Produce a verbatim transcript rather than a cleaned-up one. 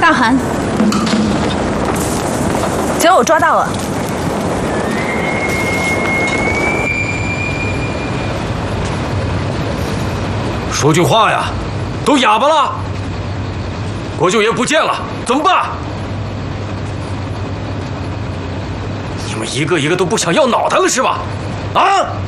大汗，贼偶抓到了。 说句话呀，都哑巴了。国舅爷不见了，怎么办？你们一个一个都不想要脑袋了是吧？啊！